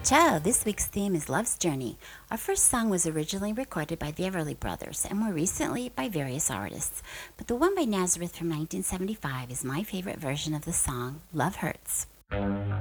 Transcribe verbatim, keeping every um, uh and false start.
Ciao! This week's theme is Love's Journey. Our first song was originally recorded by the Everly Brothers and more recently by various artists. But the one by Nazareth from nineteen seventy-five is my favorite version of the song, Love Hurts.